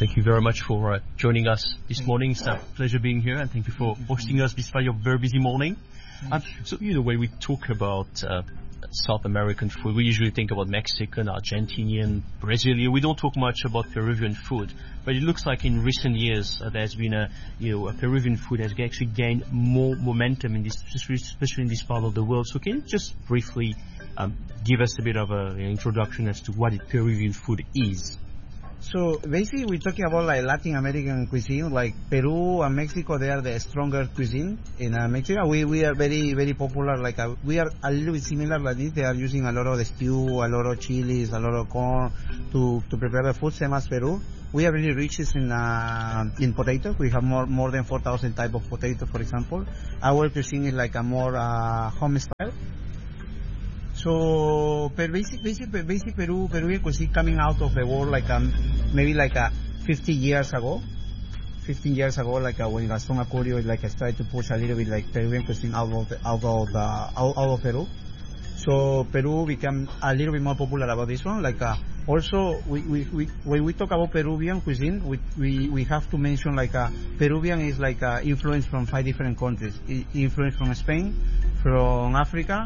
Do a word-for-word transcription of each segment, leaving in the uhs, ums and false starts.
thank you very much for uh, joining us this morning. It's a pleasure being here, and thank you for hosting us despite your very busy morning. Um, so, you know, when we talk about uh, South American food, we usually think about Mexican, Argentinian, Brazilian. We don't talk much about Peruvian food, but it looks like in recent years uh, there's been a, you know, a Peruvian food has actually gained more momentum in this, especially in this part of the world. So can you just briefly um, give us a bit of a, an introduction as to what Peruvian food is? So basically we're talking about like Latin American cuisine, like Peru and Mexico, they are the stronger cuisine. In uh, Mexico, we, we are very, very popular, like uh, we are a little bit similar like this. They are using a lot of the stew, a lot of chilies, a lot of corn to, to prepare the food, same as Peru. We are really rich in, uh, in potatoes. We have more, more than four thousand type of potatoes, for example. Our cuisine is like a more, uh, home style. So, but basic, basic, basic Peru, Peruvian cuisine coming out of the world like um, maybe like uh, fifty years ago, fifteen years ago, like uh, when Gaston Acurio like started to push a little bit like Peruvian cuisine out of the, out of the, out, out of Peru. So Peru became a little bit more popular about this one. Like uh, also, we, we, we, when we talk about Peruvian cuisine, we we, we have to mention like uh, Peruvian is like uh, influence from five different countries. I, influence from Spain, from Africa,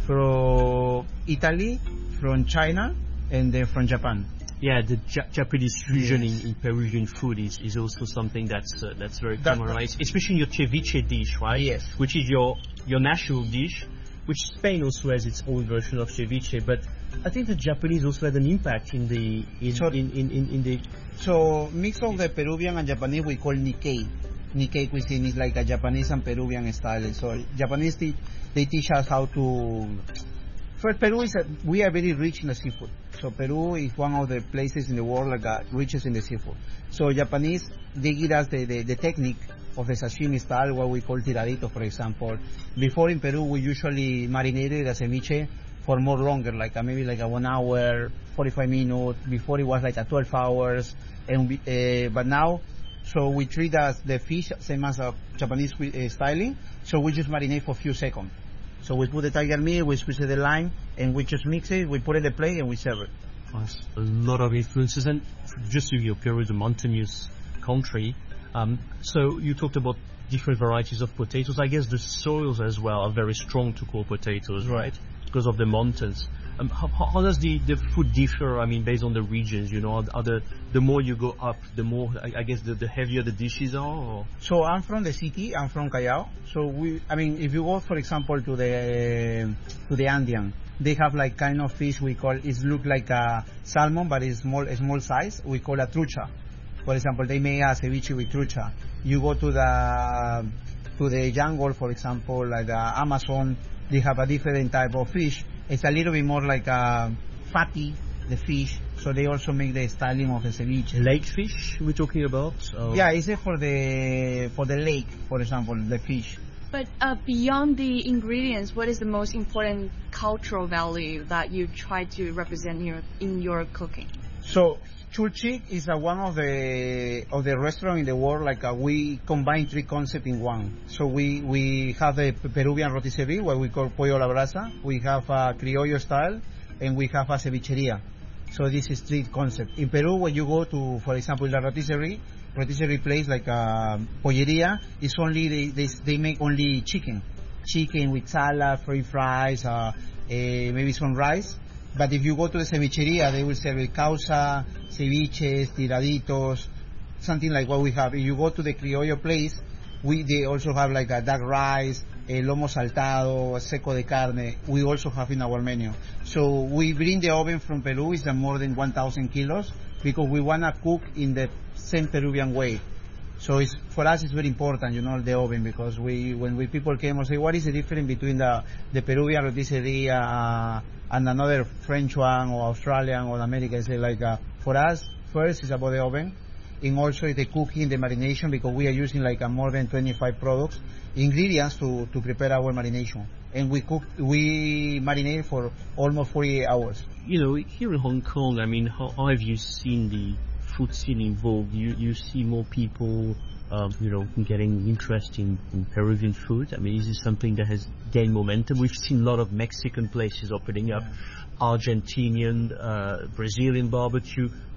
from Italy, from China, and then from Japan. Yeah, the ja- Japanese fusion yes. in, in Peruvian food is, is also something that's uh, that's very that, common, right? Especially your ceviche dish, right? Yes. Which is your your national dish, which Spain also has its own version of ceviche, but I think the Japanese also had an impact in the in so, in, in, in, in the. So mix of the Peruvian and Japanese we call Nikkei. Nikkei cuisine is like a Japanese and Peruvian style. So Japanese te- they teach us how to. First, Peru is a, we are very rich in the seafood. So Peru is one of the places in the world like uh, richest in the seafood. So Japanese they give us the, the, the technique of the sashimi style, what we call tiradito, for example. Before in Peru we usually marinated the ceviche for more longer, like uh, maybe like a one hour, forty-five minutes. Before it was like a twelve hours, and we, uh, but now. So we treat as the fish same as a Japanese uh, styling. So we just marinate for a few seconds. So we put the tiger meat, we squeeze the lime, and we just mix it. We put it in the plate and we serve it. That's a lot of influences, and just to your Peru is a mountainous country. Um, so you talked about different varieties of potatoes. I guess the soils as well are very strong to grow potatoes, right? Because of the mountains. Um, how, how does the, the food differ, I mean, based on the regions, you know, are, are the, the more you go up, the more, I, I guess, the, the heavier the dishes are? Or? So I'm from the city, I'm from Callao. So we, I mean, if you go, for example, to the, to the Andean, they have like kind of fish we call, it look like a salmon, but it's small, a small size. We call a trucha. For example, they make a ceviche with trucha. You go to the, to the jungle, for example, like the Amazon, they have a different type of fish. It's a little bit more like a fatty, the fish, so they also make the styling of the ceviche. Lake fish we're talking about? Oh. Yeah, it's for the for the lake, for example, the fish. But uh, beyond the ingredients, what is the most important cultural value that you try to represent in your, in your cooking? So Chulchik is a, one of the of the restaurant in the world. Like uh, we combine three concepts in one. So we we have the Peruvian rotisserie, what we call pollo a la brasa. We have a criollo style, and we have a cevicheria. So this is three concepts. In Peru, when you go to, for example, the rotisserie, rotisserie place like a polleria, it's only they they, they make only chicken, chicken with salad, french fries, uh, uh, maybe some rice. But if you go to the cevicheria, they will serve causa, ceviches, tiraditos, something like what we have. If you go to the criollo place, we they also have like a duck rice, a lomo saltado, seco de carne. We also have in our menu. So we bring the oven from Peru. It's more than one thousand kilos because we want to cook in the same Peruvian way. So it's, for us, it's very important, you know, the oven, because we, when we people came and say, what is the difference between the, the Peruvian rotisserie uh, and another French one or Australian or American? I say, like, uh, for us, first it's about the oven, and also the cooking, the marination, because we are using like uh, more than twenty-five products, ingredients to, to prepare our marination. And we cook, we marinate for almost forty-eight hours. You know, here in Hong Kong, I mean, how, how have you seen the food scene involved? You you see more people, um, you know, getting interest in, in Peruvian food. I mean, is this something that has gained momentum? We've seen a lot of Mexican places opening up, Argentinian, uh, Brazilian barbecue.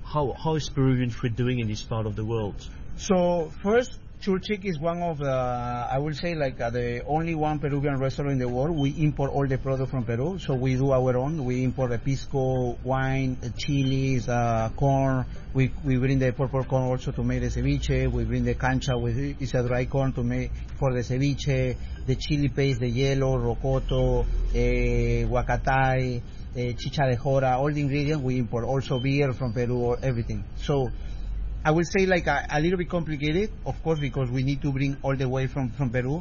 how how is Peruvian food doing in this part of the world? So first, Churchic is one of the, I will say like uh, the only one Peruvian restaurant in the world. We import all the product from Peru, so we do our own. We import the pisco, wine, uh, chilies, uh, corn. We we bring the purple corn also to make the ceviche. We bring the cancha, which is a dry corn to make for the ceviche. The chili paste, the yellow, rocoto, uh, huacatai, uh, chicha de jora, all the ingredients we import. Also beer from Peru, everything. So I would say like a, a little bit complicated, of course, because we need to bring all the way from, from Peru. Uh,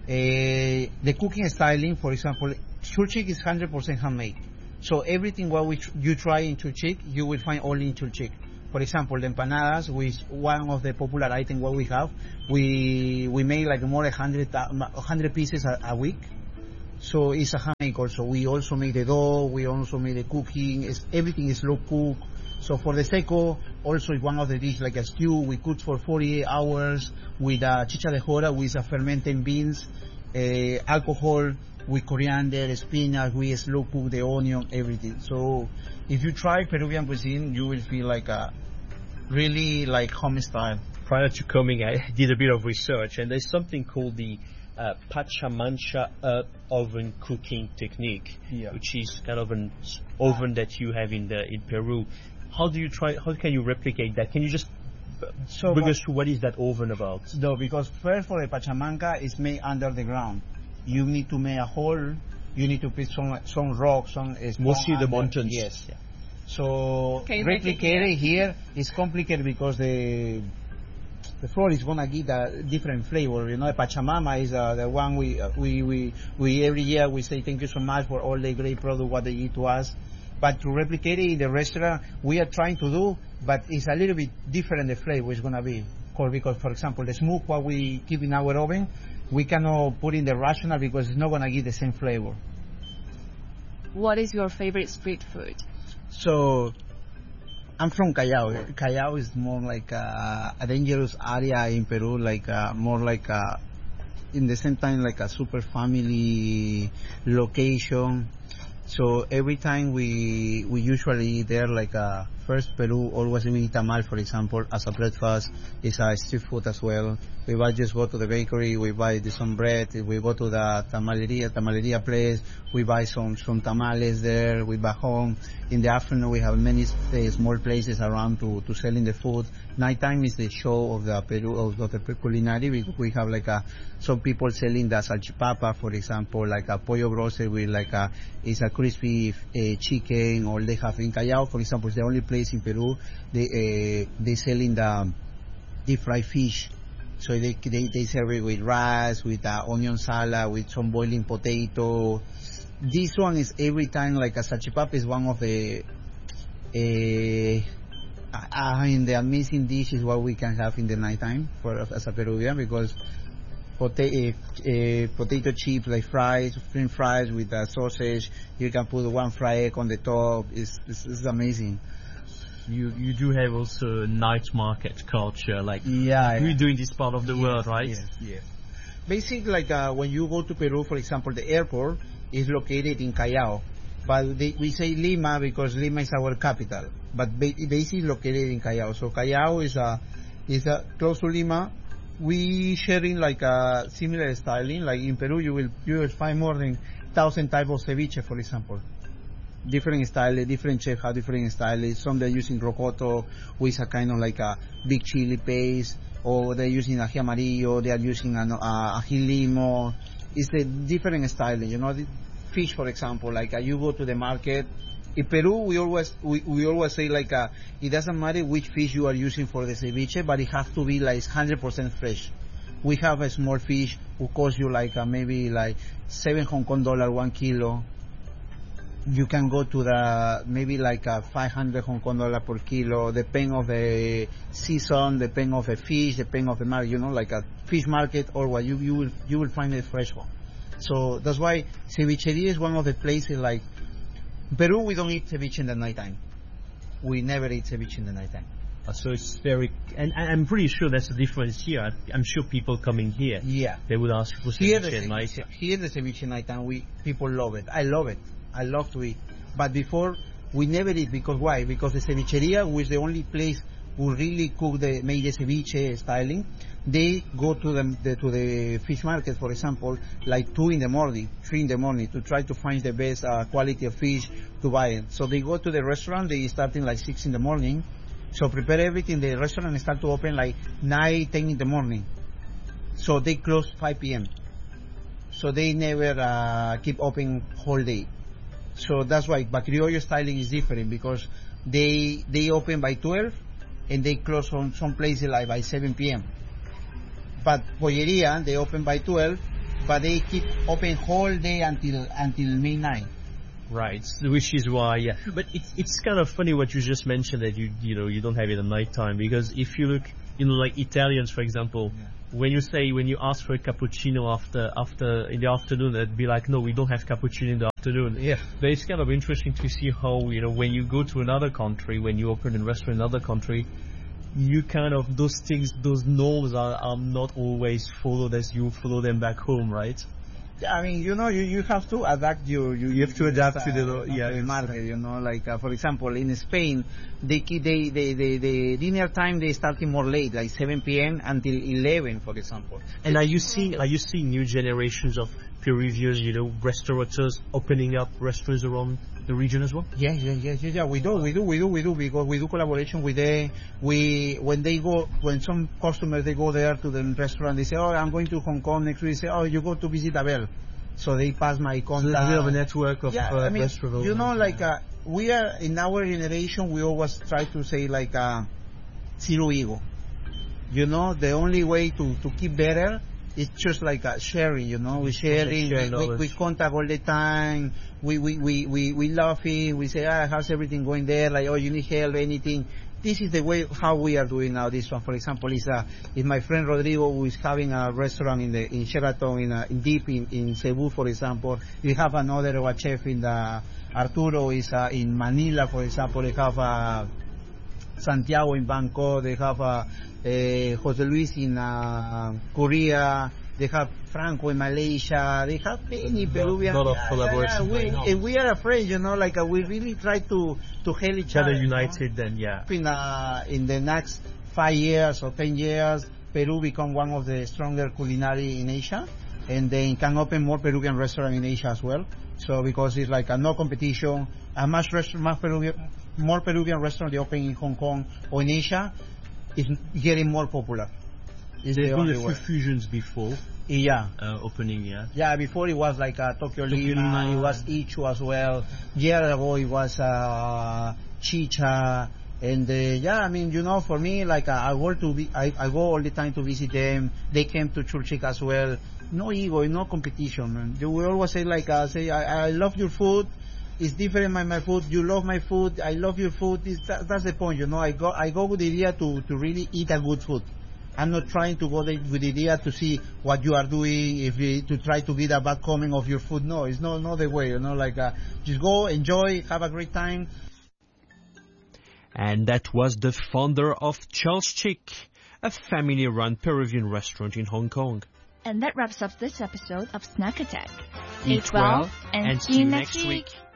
the cooking styling, for example, Churchic is one hundred percent handmade. So everything what we tr- you try in Churchic, you will find only in Churchic. For example, the empanadas, which one of the popular items what we have, we we make like more than one hundred, one hundred pieces a, a week. So it's a handmade also. We also make the dough, we also make the cooking, it's, everything is slow cook. So for the seco, also is one of the dishes like a stew. We cook for forty-eight hours with uh, chicha de jora, with uh, fermented beans, uh, alcohol, with coriander, spinach. We slow cook the onion, everything. So if you try Peruvian cuisine, you will feel like a really like home style. Prior to coming, I did a bit of research, and there's something called the uh, Pachamancha earth oven cooking technique, Yeah. which is kind of an s- oven that you have in the in Peru. How do you try? How can you replicate that? Can you just uh, So bring what- us through what is that oven about? No, because first for the pachamanca is made under the ground. You need to make a hole. You need to put some some rocks, some uh, stone Mostly the under. mountains. Yes. Yeah. So Can you make it replicate it here is complicated because the the flour is gonna give a different flavor. You know, Pachamama is uh, the one we uh, we we we every year we say thank you so much for all the great product what they give to us. But to replicate it in the restaurant, we are trying to do, but it's a little bit different. The flavor is gonna be because, because for example, the smoke what we keep in our oven, we cannot put in the rational because it's not gonna give the same flavor. What is your favorite street food? So, I'm from Callao. Callao is more like a, a dangerous area in Peru, like a, more like a, in the same time like a super family location. So every time we we usually eat there like a first Peru always we eat tamal, for example, as a breakfast. It's a street food as well. We might just go to the bakery, we buy the, some bread, we go to the tamaleria, tamaleria place, we buy some, some tamales there, we back home. In the afternoon we have many uh, small places around to, to selling the food. Nighttime is the show of the Peru, of the culinary. We, we have like a, some people selling the salchipapa, for example, like a pollo broster with like a, it's a crispy uh, chicken, or they have in Callao, for example, it's the only place in Peru, they, uh, they selling the deep fried fish. So they, they, they serve it with rice, with uh, onion salad, with some boiling potato. This one is every time like a salchipapa is one of the, uh, I mean the amazing dish is what we can have in the nighttime for as a Peruvian, because potato, uh, potato chips like fries, french fries with uh, sausage. You can put one fried egg on the top. It's, it's, it's amazing. You you do have also a night market culture, like Yeah, we yeah. do in this part of the world, right? Yes, yes. Basically, like uh, when you go to Peru, for example, the airport is located in Callao, but they, we say Lima because Lima is our capital, but ba- basically located in Callao. So Callao is a is a close to Lima. We sharing like a similar styling. Like in Peru, you will you will find more than thousand types of ceviche, for example. Different style, different chefs have different styles. Some they're using rocoto, with a kind of like a big chili paste, or they're using ají amarillo, they are using an, uh, ají limo. It's a different style, you know. The fish, for example, like uh, you go to the market. In Peru, we always we, we always say like uh, it doesn't matter which fish you are using for the ceviche, but it has to be like one hundred percent fresh. We have a small fish who cost you like uh, maybe like seven Hong Kong dollar one kilo. You can go to the maybe like a five hundred Hong Kong dollar per kilo, depending of the season, depending of the fish, depending of the market. You know, like a fish market or what you you will you will find a fresh one. So that's why cevicheria is one of the places. Like Peru, we don't eat ceviche in the nighttime. We never eat ceviche in the nighttime. Uh, So it's very, and, and I'm pretty sure that's the difference here. I- I'm sure people coming here, Yeah. they would ask for Here the ceviche at night. ceviche, here the ceviche nighttime, we people love it. I love it. I love to eat. But before, we never eat because why? Because the cevicheria was the only place who really cook the made the ceviche styling. They go to the, the to the fish market, for example, like two in the morning, three in the morning, to try to find the best uh, quality of fish to buy it. So they go to the restaurant. They starting like six in the morning. So prepare everything. The restaurant start to open like nine, ten in the morning. So they close five p m So they never uh, keep open whole day. So that's why Bacriollo styling is different, because they they open by twelve and they close on some places like by seven p m But Polleria, they open by twelve, but they keep open whole day until until midnight. Right, which is why, yeah. But it's it's kind of funny what you just mentioned, that you you know you don't have it at night time, because if you look, you know, like Italians, for example, yeah. when you say when you ask for a cappuccino after after in the afternoon, they'd be like, no, we don't have cappuccino in the afternoon. Yeah. But it's kind of interesting to see how, you know, when you go to another country, when you open a restaurant in another country, you kind of, those things, those norms are, are not always followed as you follow them back home, right? Yeah, I mean, you know, you, you have to adapt your, you, you have to adapt to the, uh, yeah, the market, you know, like, uh, for example, in Spain, they, they, they, they, the dinner time, they starting more late, like seven p m until eleven, for example. And are you seeing, are you seeing new generations of Peruvians, you know, restaurateurs opening up restaurants around the region as well? Yeah, yeah, yeah, yeah, yeah. We do, we do, we do, we do, because we do collaboration with them. We, when they go, when some customers, they go there to the restaurant, they say, oh, I'm going to Hong Kong next week. They say, oh, you go to visit Abel. So they pass my contact. So we have a network of yeah, uh, I mean, restaurants. You know, like, uh, we are, in our generation, we always try to say, like, uh, zero ego. You know, the only way to, to keep better, it's just like uh, sharing, you know, we sharing, sharing we, we, we contact all the time, we, we, we, we, we love it, we say, ah, how's everything going there, like, oh, you need help, anything. This is the way how we are doing now. This one, for example, is uh, is my friend Rodrigo, who is having a restaurant in the in Sheraton, in, uh, in deep in, in Cebu, for example. We have another uh, chef in the, Arturo is uh, in Manila, for example. They have uh, Santiago in Bangkok, they have uh, Uh, Jose Luis in uh, Korea, they have Franco in Malaysia, they have many Peruvian. A lot of collaboration. Yeah, yeah, we, we are afraid, you know, like uh, we really try to to help each other. Better united, you know? Then yeah. In uh, in the next five years or ten years, Peru become one of the stronger culinary in Asia, and they can open more Peruvian restaurants in Asia as well. So because it's like a no competition, a much restaurant, more Peruvian, more Peruvian restaurants they open in Hong Kong or in Asia. It's getting more popular. There's the been a few fusions before. Yeah. Uh, opening, yeah. Yeah, before it was like uh, Tokyo, Tokyo Lima, Lima, it was Ichu as well. Year ago it was uh, Chicha. And uh, yeah, I mean, you know, for me, like uh, I go to be, I, I go all the time to visit them. They came to Churchic as well. No ego, no competition, man. You will always say like, uh, say, I, I love your food. It's different my, my food. You love my food. I love your food. It's, that, that's the point, you know. I go I go with the idea to, to really eat a good food. I'm not trying to go there with the idea to see what you are doing, if you, to try to get a bad comment of your food. No, it's not, not the way, you know. Like uh, just go, enjoy, have a great time. And that was the founder of Charles Chic, a family-run Peruvian restaurant in Hong Kong. And that wraps up this episode of Snack Attack. Eat well, and see you next week.